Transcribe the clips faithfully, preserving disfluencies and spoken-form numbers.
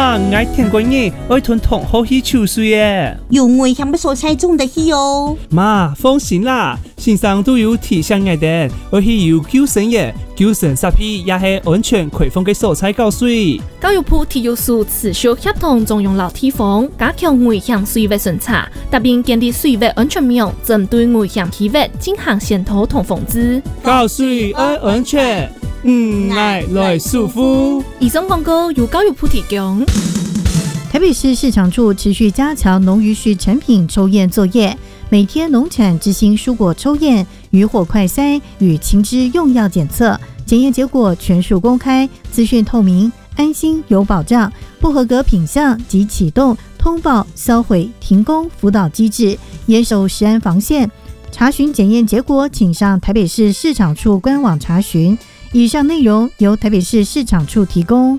妈，我听过你爱同同好去抽水耶。 有危险不所猜中的去哦。 妈，放心啦，线上都有提醒我哋，我去有救生员、救生设备也是安全开放嘅所在教水。 教育部体育署持续协同中央老地方，加强危险水域巡查，特别建立水域安全网，针对危险区域进行检讨同防治。 教水爱安全，唔爱来舒服。 以上广告由教育部提供。 台北市市场处持续加强农渔畜产品抽验作业，每天农产执行蔬果抽验、渔获快筛与禽只用药检测，检验结果全数公开，资讯透明，安心有保障。不合格品项即启动通报、销毁、停工辅导机制，严守食安防线。查询检验结果，请上台北市市场处官网查询。以上内容由台北市市场处提供。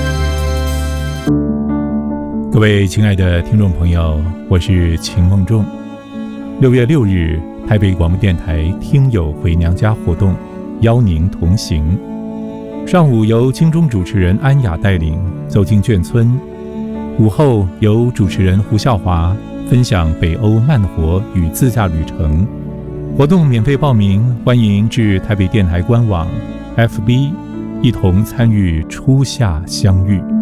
各位亲爱的听众朋友，我是秦梦仲。六月六日，台北广播电台听友回娘家活动，邀您同行。上午由金钟主持人安雅带领走进眷村，午后由主持人胡孝华分享北欧慢活与自驾旅程。活动免费报名，欢迎至台北电台官网 F B 一同参与初夏相遇。